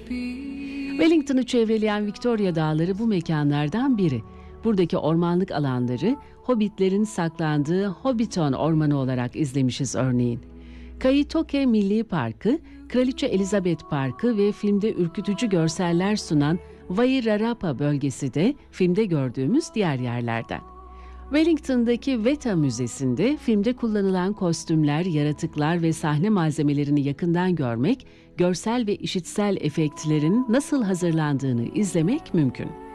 Wellington'u çevreleyen Victoria Dağları bu mekanlardan biri. Buradaki ormanlık alanları Hobbitlerin saklandığı Hobbiton Ormanı olarak izlemişiz örneğin. Kaitoke Milli Parkı, Kraliçe Elizabeth Parkı ve filmde ürkütücü görseller sunan Wairarapa bölgesi de filmde gördüğümüz diğer yerlerden. Wellington'daki Weta Müzesi'nde filmde kullanılan kostümler, yaratıklar ve sahne malzemelerini yakından görmek, görsel ve işitsel efektlerin nasıl hazırlandığını izlemek mümkün.